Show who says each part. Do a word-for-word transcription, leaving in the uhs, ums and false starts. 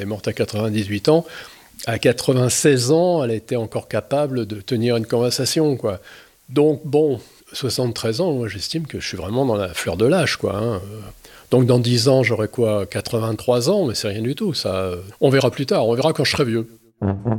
Speaker 1: est morte à quatre-vingt-dix-huit ans. À quatre-vingt-seize ans, elle était encore capable de tenir une conversation, quoi. Donc, bon, soixante-treize ans, moi, j'estime que je suis vraiment dans la fleur de l'âge, quoi. Hein. Donc, dans dix ans, j'aurai quoi, quatre-vingt-trois ans, mais c'est rien du tout, ça. On verra plus tard, on verra quand je serai vieux.